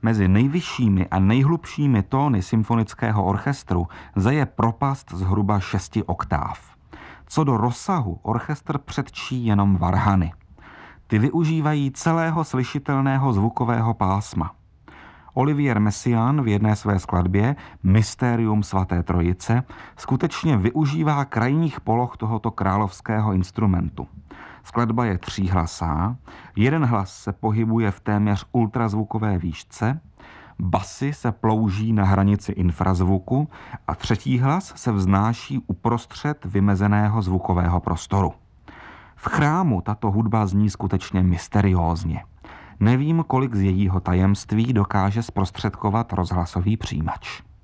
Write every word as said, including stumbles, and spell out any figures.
Mezi nejvyššími a nejhlubšími tóny symfonického orchestru zaje propast zhruba šesti oktáv. Co do rozsahu, orchestr předčí jenom varhany. Ty využívají celého slyšitelného zvukového pásma. Olivier Messiaen v jedné své skladbě Mystérium svaté trojice skutečně využívá krajních poloh tohoto královského instrumentu. Skladba je tříhlasá, jeden hlas se pohybuje v téměř ultrazvukové výšce, basy se plouží na hranici infrazvuku a třetí hlas se vznáší uprostřed vymezeného zvukového prostoru. V chrámu tato hudba zní skutečně mysteriózně. Nevím, kolik z jejího tajemství dokáže zprostředkovat rozhlasový přijímač.